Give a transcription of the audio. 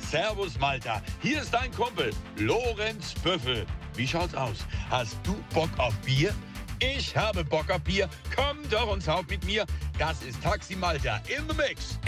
Servus Malta, hier ist dein Kumpel Lorenz Büffel. Wie schaut's aus? Hast du Bock auf Bier? Ich habe Bock auf Bier. Komm doch und sauf mit mir. Das ist Taxi Malta in the Mix.